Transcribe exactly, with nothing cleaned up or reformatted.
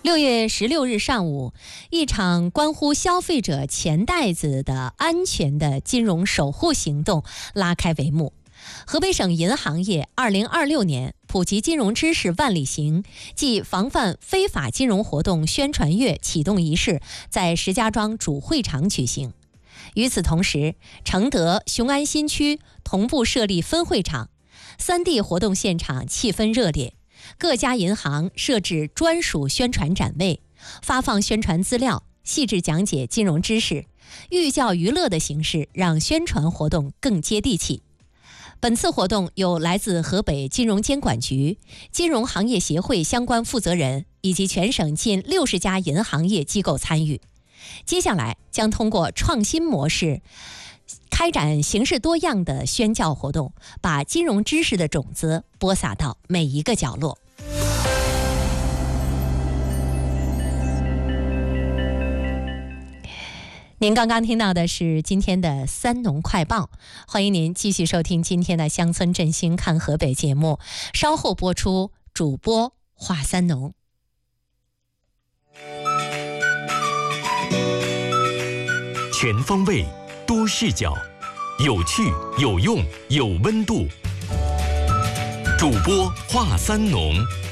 六月十六日上午，一场关乎消费者钱袋子的安全的金融守护行动拉开帷幕。河北省银行业二零二六年普及金融知识万里行暨防范非法金融活动宣传月启动仪式在石家庄主会场举行。与此同时，承德、雄安新区同步设立分会场，三地活动现场气氛热烈。各家银行设置专属宣传展位，发放宣传资料，细致讲解金融知识，寓教于乐的形式让宣传活动更接地气。本次活动有来自河北金融监管局、金融行业协会相关负责人以及全省近六十家银行业机构参与。接下来将通过创新模式开展形式多样的宣教活动，把金融知识的种子播撒到每一个角落。您刚刚听到的是今天的三农快报，欢迎您继续收听今天的乡村振兴看河北节目，稍后播出主播华三农。 全方位多视角，有趣有用有温度。主播华三农。